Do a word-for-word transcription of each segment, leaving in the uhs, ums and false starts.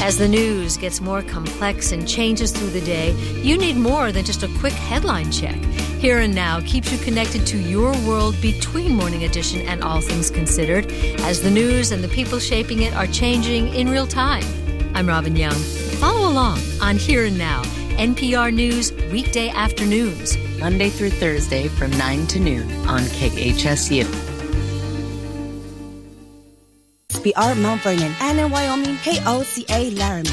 As the news gets more complex and changes through the day, you need more than just a quick headline check. Here and Now keeps you connected to your world between Morning Edition and All Things Considered, as the news and the people shaping it are changing in real time. I'm Robin Young. Follow along on Here and Now, N P R News weekday afternoons, Monday through Thursday from nine to noon on K H S U. S B R Mount Vernon, and in Wyoming, K O C A Laramie.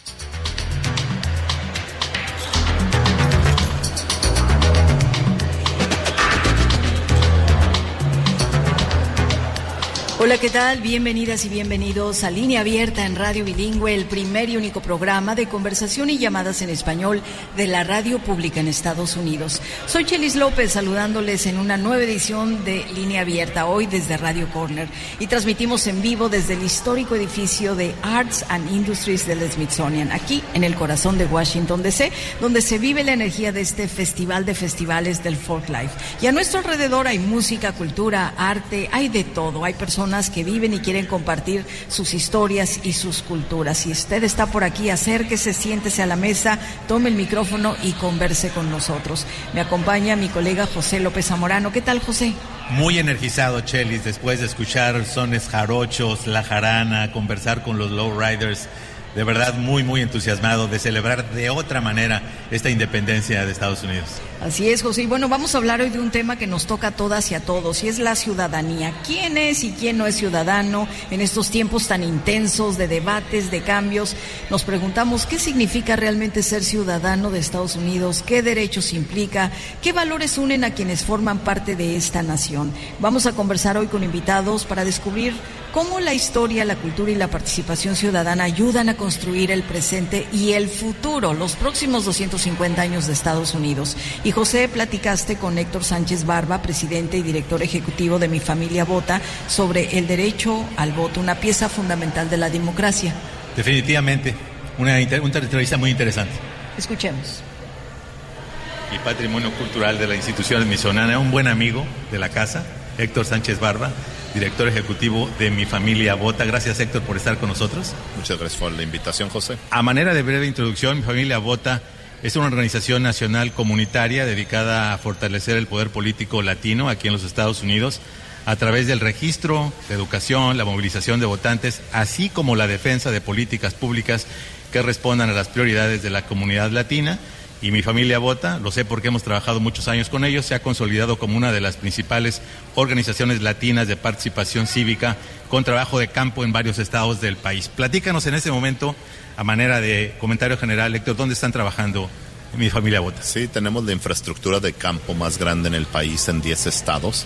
Hola, ¿qué tal? Bienvenidas y bienvenidos a Línea Abierta en Radio Bilingüe, el primer y único programa de conversación y llamadas en español de la radio pública en Estados Unidos. Soy Chelis López, saludándoles en una nueva edición de Línea Abierta, hoy desde Radio Corner, y transmitimos en vivo desde el histórico edificio de Arts and Industries del Smithsonian, aquí en el corazón de Washington, D C, donde se vive la energía de este festival de festivales del folk life. Y a nuestro alrededor hay música, cultura, arte, hay de todo, hay personas que viven y quieren compartir sus historias y sus culturas. Si usted está por aquí, acérquese, siéntese a la mesa, tome el micrófono y converse con nosotros. Me acompaña mi colega José López Zamorano. ¿Qué tal, José? Muy energizado, Chelis, después de escuchar sones jarochos, la jarana, conversar con los lowriders. De verdad, muy, muy entusiasmado de celebrar de otra manera esta independencia de Estados Unidos. Así es, José. Y bueno, vamos a hablar hoy de un tema que nos toca a todas y a todos, y es la ciudadanía. ¿Quién es y quién no es ciudadano en estos tiempos tan intensos de debates, de cambios? Nos preguntamos qué significa realmente ser ciudadano de Estados Unidos, qué derechos implica, qué valores unen a quienes forman parte de esta nación. Vamos a conversar hoy con invitados para descubrir cómo la historia, la cultura y la participación ciudadana ayudan a construir el presente y el futuro, los próximos doscientos cincuenta años de Estados Unidos. Y José, platicaste con Héctor Sánchez Barba, presidente y director ejecutivo de Mi Familia Vota, sobre el derecho al voto, una pieza fundamental de la democracia. Definitivamente, una, una entrevista muy interesante. Escuchemos. Y patrimonio cultural de la institución smithsoniana, un buen amigo de la casa, Héctor Sánchez Barba, director ejecutivo de Mi Familia Vota. Gracias, Héctor, por estar con nosotros. Muchas gracias por la invitación, José. A manera de breve introducción, Mi Familia Vota es una organización nacional comunitaria dedicada a fortalecer el poder político latino aquí en los Estados Unidos a través del registro, la educación, la movilización de votantes, así como la defensa de políticas públicas que respondan a las prioridades de la comunidad latina. Y Mi Familia Vota, lo sé porque hemos trabajado muchos años con ellos, se ha consolidado como una de las principales organizaciones latinas de participación cívica con trabajo de campo en varios estados del país. Platícanos en este momento, a manera de comentario general, Héctor, ¿dónde están trabajando Mi Familia Vota? Sí, tenemos la infraestructura de campo más grande en el país, en diez estados,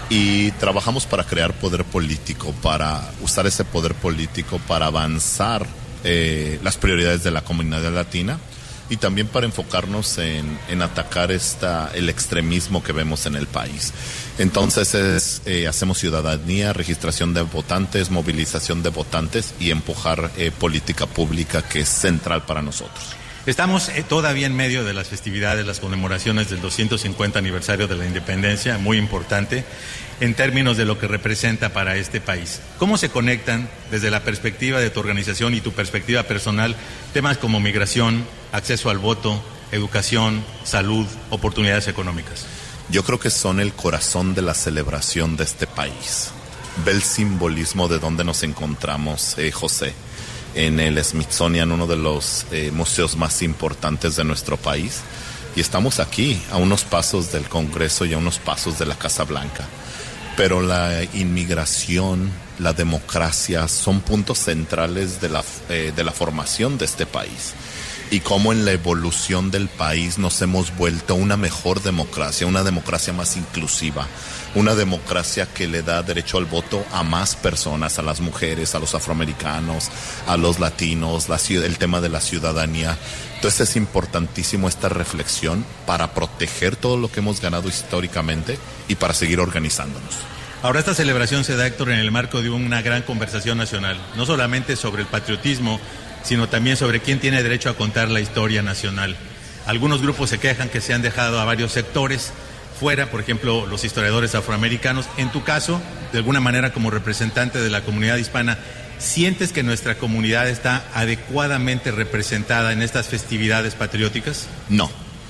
y trabajamos para crear poder político, para usar ese poder político para avanzar eh, las prioridades de la comunidad latina, y también para enfocarnos en, en atacar esta, el extremismo que vemos en el país. Entonces es, eh, hacemos ciudadanía, registración de votantes, movilización de votantes y empujar eh, política pública, que es central para nosotros. Estamos eh, todavía en medio de las festividades, las conmemoraciones del doscientos cincuenta aniversario de la independencia, muy importante en términos de lo que representa para este país. ¿Cómo se conectan desde la perspectiva de tu organización y tu perspectiva personal temas como migración, acceso al voto, educación, salud, oportunidades económicas? Yo creo que son el corazón de la celebración de este país. Ve el simbolismo de donde nos encontramos, eh, José, en el Smithsonian, uno de los eh, museos más importantes de nuestro país. Y estamos aquí, a unos pasos del Congreso y a unos pasos de la Casa Blanca. Pero la inmigración, la democracia son puntos centrales de la, eh, de la formación de este país. Y cómo en la evolución del país nos hemos vuelto una mejor democracia, una democracia más inclusiva, una democracia que le da derecho al voto a más personas, a las mujeres, a los afroamericanos, a los latinos, la, el tema de la ciudadanía. Entonces es importantísimo esta reflexión para proteger todo lo que hemos ganado históricamente y para seguir organizándonos. Ahora esta celebración se da, Héctor, en el marco de una gran conversación nacional, no solamente sobre el patriotismo, sino también sobre quién tiene derecho a contar la historia nacional. Algunos grupos se quejan que se han dejado a varios sectores fuera, por ejemplo, los historiadores afroamericanos. En tu caso, de alguna manera como representante de la comunidad hispana, ¿sientes que nuestra comunidad está adecuadamente representada en estas festividades patrióticas? No.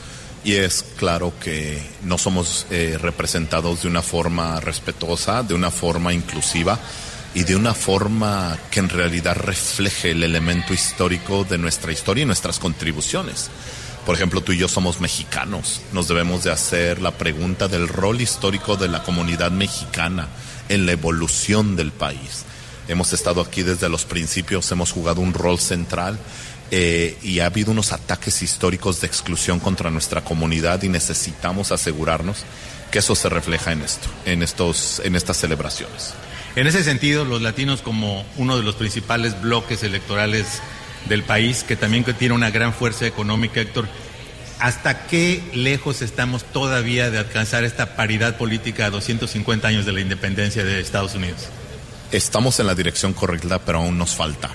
Y es claro que no somos eh, representados de una forma respetuosa, de una forma inclusiva y de una forma que en realidad refleje el elemento histórico de nuestra historia y nuestras contribuciones. Por ejemplo, tú y yo somos mexicanos. Nos debemos de hacer la pregunta del rol histórico de la comunidad mexicana en la evolución del país. Hemos estado aquí desde los principios, hemos jugado un rol central eh, y ha habido unos ataques históricos de exclusión contra nuestra comunidad y necesitamos asegurarnos que eso se refleja en esto, en estos, en estas celebraciones. En ese sentido, los latinos como uno de los principales bloques electorales del país, que también tiene una gran fuerza económica, Héctor, ¿hasta qué lejos estamos todavía de alcanzar esta paridad política a doscientos cincuenta años de la independencia de Estados Unidos? Estamos en la dirección correcta, pero aún nos falta.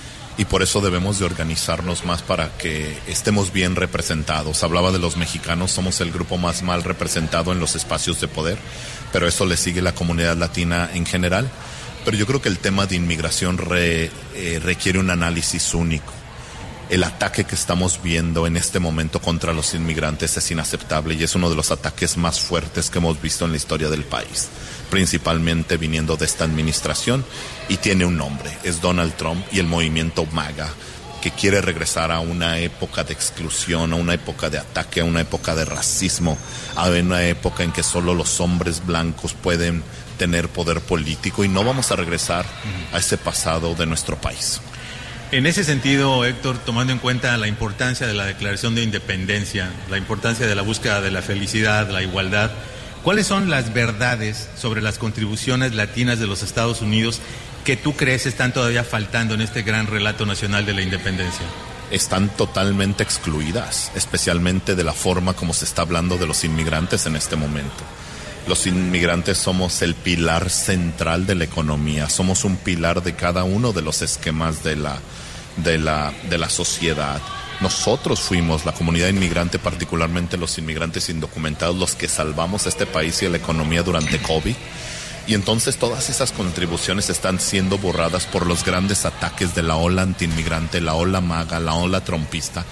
Y por eso debemos de organizarnos más para que estemos bien representados. Hablaba de los mexicanos, somos el grupo más mal representado en los espacios de poder, pero eso le sigue la comunidad latina en general. Pero yo creo que el tema de inmigración re, eh, requiere un análisis único. El ataque que estamos viendo en este momento contra los inmigrantes es inaceptable y es uno de los ataques más fuertes que hemos visto en la historia del país, principalmente viniendo de esta administración, y tiene un nombre, es Donald Trump y el movimiento MAGA, que quiere regresar a una época de exclusión, a una época de ataque, a una época de racismo, a una época en que solo los hombres blancos pueden tener poder político, y no vamos a regresar a ese pasado de nuestro país. En ese sentido, Héctor, tomando en cuenta la importancia de la Declaración de Independencia, la importancia de la búsqueda de la felicidad, la igualdad, ¿cuáles son las verdades sobre las contribuciones latinas de los Estados Unidos que tú crees están todavía faltando en este gran relato nacional de la independencia? Están totalmente excluidas, especialmente de la forma como se está hablando de los inmigrantes en este momento. Los inmigrantes somos el pilar central de la economía, somos un pilar de cada uno de los esquemas de la, de la, de la sociedad. Nosotros fuimos, la comunidad inmigrante, particularmente los inmigrantes indocumentados, los que salvamos a este país y a la economía durante COVID. Y entonces todas esas contribuciones están siendo borradas por los grandes ataques de la ola antiinmigrante, la ola MAGA, la ola trumpista,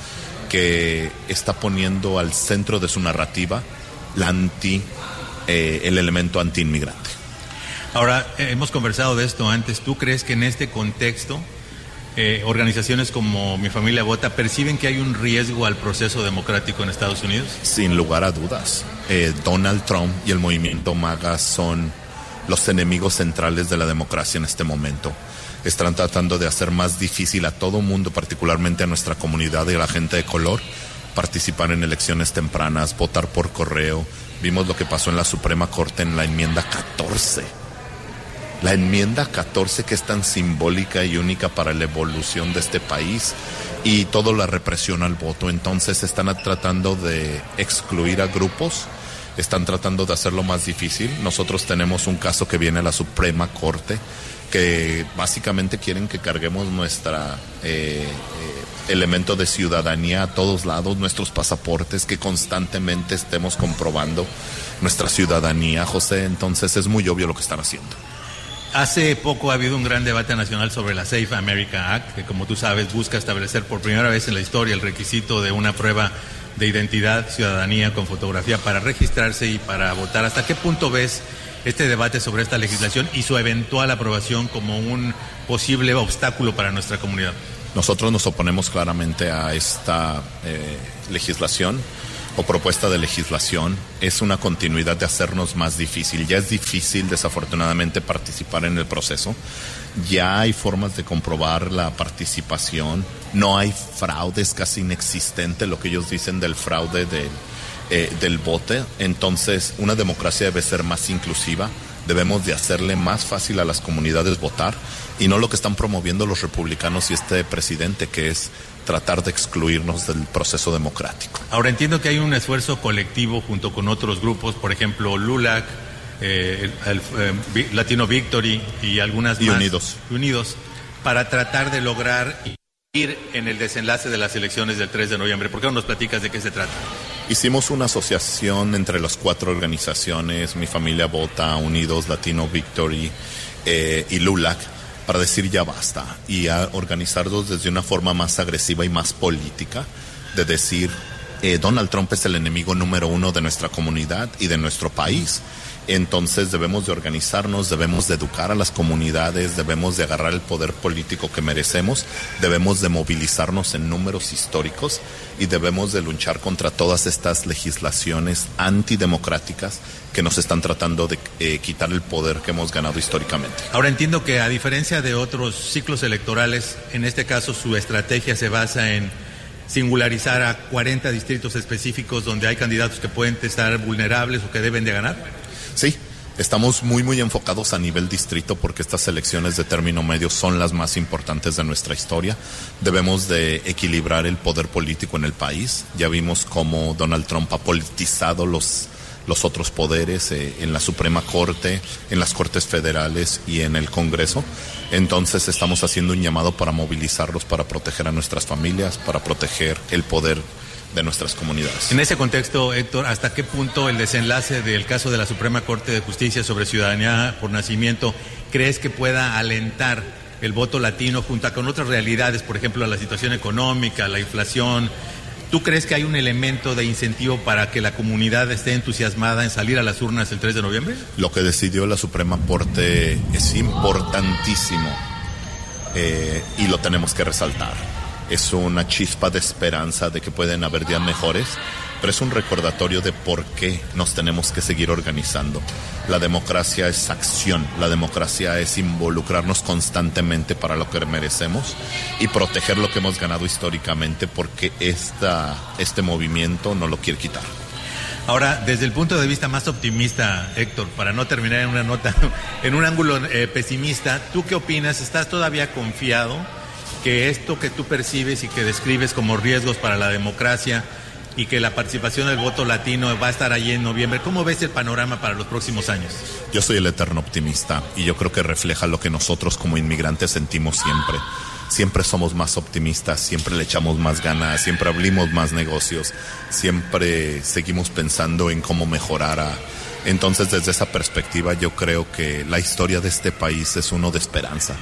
que está poniendo al centro de su narrativa la anti Eh, el elemento antiinmigrante. Ahora, eh, hemos conversado de esto antes. ¿Tú crees que en este contexto eh, organizaciones como Mi Familia Vota perciben que hay un riesgo al proceso democrático en Estados Unidos? Sin lugar a dudas. Eh, Donald Trump y el movimiento MAGA son los enemigos centrales de la democracia en este momento. Están tratando de hacer más difícil a todo mundo, particularmente a nuestra comunidad y a la gente de color, participar en elecciones tempranas, votar por correo. Vimos lo que pasó en la Suprema Corte en la enmienda catorce. La enmienda catorce, que es tan simbólica y única para la evolución de este país, y toda la represión al voto. Entonces están tratando de excluir a grupos, están tratando de hacerlo más difícil. Nosotros tenemos un caso que viene a la Suprema Corte, que básicamente quieren que carguemos nuestra eh, eh, elemento de ciudadanía a todos lados, nuestros pasaportes, que constantemente estemos comprobando nuestra ciudadanía, José. Entonces es muy obvio lo que están haciendo. Hace poco ha habido un gran debate nacional sobre la Safe America Act, que, como tú sabes, busca establecer por primera vez en la historia el requisito de una prueba de identidad, ciudadanía con fotografía para registrarse y para votar. ¿Hasta qué punto ves este debate sobre esta legislación y su eventual aprobación como un posible obstáculo para nuestra comunidad? Nosotros nos oponemos claramente a esta eh, legislación o propuesta de legislación. Es una continuidad de hacernos más difícil. Ya es difícil, desafortunadamente, participar en el proceso. Ya hay formas de comprobar la participación. No hay fraude, es casi inexistente lo que ellos dicen del fraude del Eh, del voto. Entonces, una democracia debe ser más inclusiva, debemos de hacerle más fácil a las comunidades votar, y no lo que están promoviendo los republicanos y este presidente, que es tratar de excluirnos del proceso democrático. Ahora, entiendo que hay un esfuerzo colectivo junto con otros grupos, por ejemplo, LULAC, eh, el, el eh, Latino Victory y algunas y más. Unidos. Unidos, para tratar de lograr ir en el desenlace de las elecciones del tres de noviembre. ¿Por qué no nos platicas de qué se trata? Hicimos una asociación entre las cuatro organizaciones, Mi Familia Vota, Unidos, Latino Victory eh, y LULAC, para decir ya basta y a organizarnos desde una forma más agresiva y más política, de decir eh, Donald Trump es el enemigo número uno de nuestra comunidad y de nuestro país. Entonces debemos de organizarnos, debemos de educar a las comunidades, debemos de agarrar el poder político que merecemos, debemos de movilizarnos en números históricos y debemos de luchar contra todas estas legislaciones antidemocráticas que nos están tratando de eh, quitar el poder que hemos ganado históricamente. Ahora entiendo que a diferencia de otros ciclos electorales, en este caso su estrategia se basa en singularizar a cuarenta distritos específicos donde hay candidatos que pueden estar vulnerables o que deben de ganar. Sí, estamos muy muy enfocados a nivel distrito porque estas elecciones de término medio son las más importantes de nuestra historia. Debemos de equilibrar el poder político en el país. Ya vimos cómo Donald Trump ha politizado los, los otros poderes eh, en la Suprema Corte, en las Cortes Federales y en el Congreso. Entonces estamos haciendo un llamado para movilizarlos, para proteger a nuestras familias, para proteger el poder de nuestras comunidades. En ese contexto, Héctor, ¿hasta qué punto el desenlace del caso de la Suprema Corte de Justicia sobre ciudadanía por nacimiento crees que pueda alentar el voto latino junto con otras realidades, por ejemplo, la situación económica, la inflación? ¿Tú crees que hay un elemento de incentivo para que la comunidad esté entusiasmada en salir a las urnas el tres de noviembre? Lo que decidió la Suprema Corte es importantísimo eh, y lo tenemos que resaltar. Es una chispa de esperanza de que pueden haber días mejores, pero es un recordatorio de por qué nos tenemos que seguir organizando. La democracia es acción, la democracia es involucrarnos constantemente para lo que merecemos y proteger lo que hemos ganado históricamente, porque esta, este movimiento no lo quiere quitar. Ahora, desde el punto de vista más optimista, Héctor, para no terminar en una nota, en un ángulo eh, pesimista, ¿tú qué opinas? ¿Estás todavía confiado que esto que tú percibes y que describes como riesgos para la democracia y que la participación del voto latino va a estar allí en noviembre? ¿Cómo ves el panorama para los próximos años? Yo soy el eterno optimista y yo creo que refleja lo que nosotros como inmigrantes sentimos siempre. Siempre somos más optimistas, siempre le echamos más ganas, siempre abrimos más negocios, siempre seguimos pensando en cómo mejorar. A... Entonces, desde esa perspectiva, yo creo que la historia de este país es uno de esperanza.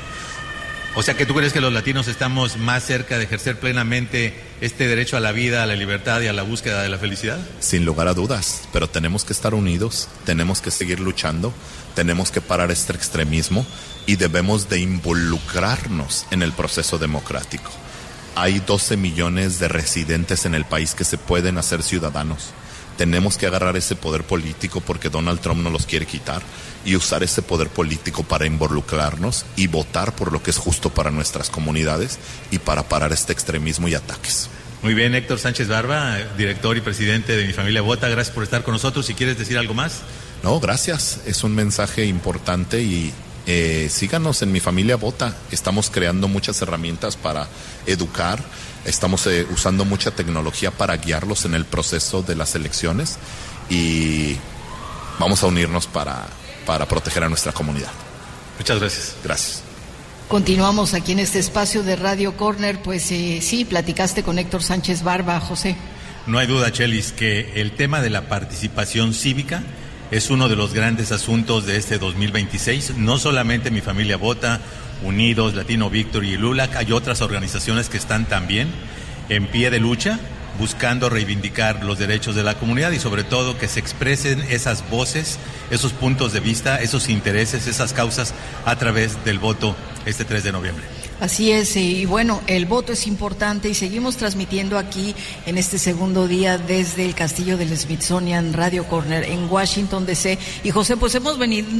O sea, que tú crees que los latinos estamos más cerca de ejercer plenamente este derecho a la vida, a la libertad y a la búsqueda de la felicidad. Sin lugar a dudas, pero tenemos que estar unidos, tenemos que seguir luchando, tenemos que parar este extremismo y debemos de involucrarnos en el proceso democrático. Hay doce millones de residentes en el país que se pueden hacer ciudadanos. Tenemos que agarrar ese poder político porque Donald Trump no los quiere quitar y usar ese poder político para involucrarnos y votar por lo que es justo para nuestras comunidades y para parar este extremismo y ataques. Muy bien, Héctor Sánchez Barba, director y presidente de Mi Familia Vota, gracias por estar con nosotros. Si quieres decir algo más. No, gracias. Es un mensaje importante y eh, síganos en Mi Familia Vota. Estamos creando muchas herramientas para educar. Estamos eh, usando mucha tecnología para guiarlos en el proceso de las elecciones y vamos a unirnos para, para proteger a nuestra comunidad. Muchas gracias. Gracias. Continuamos aquí en este espacio de Radio Corner. Pues eh, sí, platicaste con Héctor Sánchez Barba, José. No hay duda, Chelis, que el tema de la participación cívica es uno de los grandes asuntos de este dos mil veintiséis. No solamente Mi Familia Vota, Unidos, Latino Victory y LULAC, hay otras organizaciones que están también en pie de lucha, buscando reivindicar los derechos de la comunidad y sobre todo que se expresen esas voces, esos puntos de vista, esos intereses, esas causas a través del voto este tres de noviembre. Así es, y bueno, el voto es importante y seguimos transmitiendo aquí en este segundo día desde el castillo del Smithsonian Radio Corner en Washington D C. Y José, pues hemos venido